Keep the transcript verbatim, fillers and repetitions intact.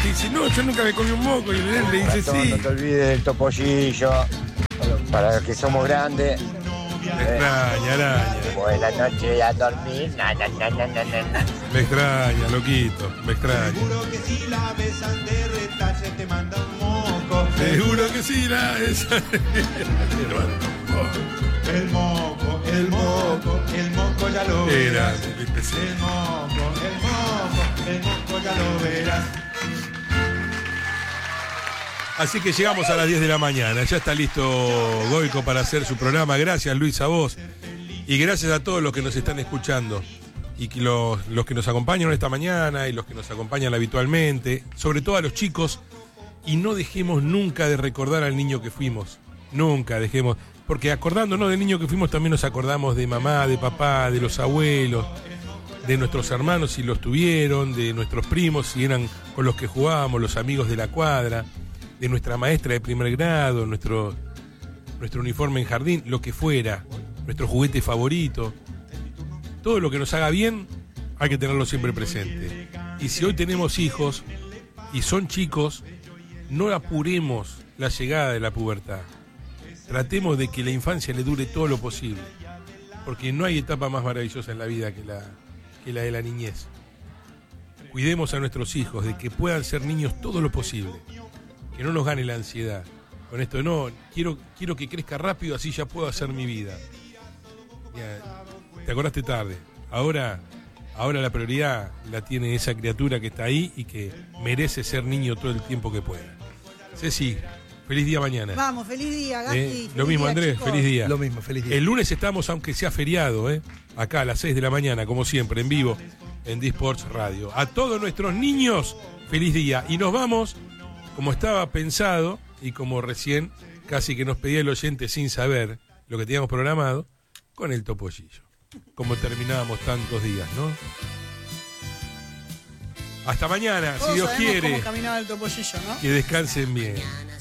te dice, no, yo nunca me comí un moco. Y el nene le dice, Ratón, sí. no te olvides del topollillo. Para los que somos grandes. Me extraña, araña. Buenas noches, a dormir. Na, na, na, na, na, na. Me extraña, loquito, me extraña. Seguro que si la besan de retache te manda un moco. Seguro que sí, la esa. El moco, el moco, el moco ya lo Era, verás. El moco, el moco, el moco ya lo verás. Así que llegamos a las diez de la mañana. Ya está listo Goico para hacer su programa. Gracias, Luis, a vos. Y gracias a todos los que nos están escuchando. Y que los, los que nos acompañan esta mañana y los que nos acompañan habitualmente. Sobre todo a los chicos. Y no dejemos nunca de recordar al niño que fuimos. Nunca dejemos. Porque acordándonos del niño que fuimos también nos acordamos de mamá, de papá, de los abuelos, de nuestros hermanos si los tuvieron, de nuestros primos si eran con los que jugábamos, los amigos de la cuadra, de nuestra maestra de primer grado, nuestro, nuestro uniforme en jardín, lo que fuera, nuestro juguete favorito. Todo lo que nos haga bien hay que tenerlo siempre presente. Y si hoy tenemos hijos y son chicos, no apuremos la llegada de la pubertad. Tratemos de que la infancia le dure todo lo posible, porque no hay etapa más maravillosa en la vida que la, que la de la niñez. Cuidemos a nuestros hijos de que puedan ser niños todo lo posible, que no nos gane la ansiedad. Con esto no, quiero, quiero que crezca rápido, así ya puedo hacer mi vida. Ya, te acordaste tarde. Ahora, ahora la prioridad la tiene esa criatura que está ahí y que merece ser niño todo el tiempo que pueda. Ceci, feliz día mañana. Vamos, feliz día, Gasti. Eh, Feliz lo mismo, día, Andrés, chicos. feliz día. Lo mismo, feliz día. El lunes estamos, aunque sea feriado, ¿eh? Acá a las seis de la mañana, como siempre, en vivo, en D-Sports Radio. A todos nuestros niños, feliz día. Y nos vamos, como estaba pensado, y como recién casi que nos pedía el oyente sin saber lo que teníamos programado, con el topollillo. Como terminábamos tantos días, ¿no? Hasta mañana, Todos si Dios sabemos quiere. cómo caminaba el topollillo, ¿no? Que descansen bien.